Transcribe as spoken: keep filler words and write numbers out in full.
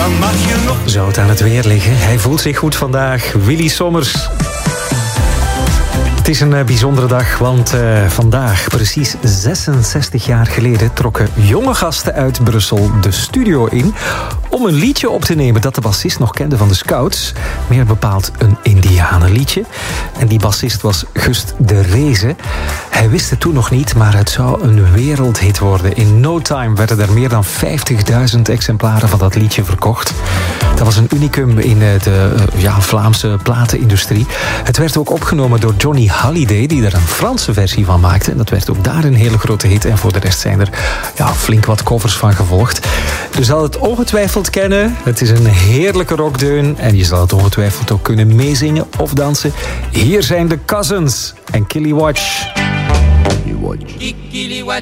dan mag je nog... Zou het aan het weer liggen? Hij voelt zich goed vandaag. Willy Sommers. Het is een uh, bijzondere dag, want uh, vandaag, precies zesenzestig jaar geleden... trokken jonge gasten uit Brussel de studio in... om een liedje op te nemen dat de bassist nog kende van de Scouts. Meer bepaald een indianenliedje. En die bassist was Gust de Reze. Hij wist het toen nog niet, maar het zou een wereldhit worden. In no time werden er meer dan vijftigduizend exemplaren van dat liedje verkocht. Dat was een unicum in de ja, Vlaamse platenindustrie. Het werd ook opgenomen door Johnny Hallyday, die er een Franse versie van maakte. En dat werd ook daar een hele grote hit. En voor de rest zijn er ja, flink wat covers van gevolgd. Je zal het ongetwijfeld kennen. Het is een heerlijke rockdeun. En je zal het ongetwijfeld ook kunnen meezingen of dansen. Hier zijn de Cousins en Killy Watch. Killy Watch.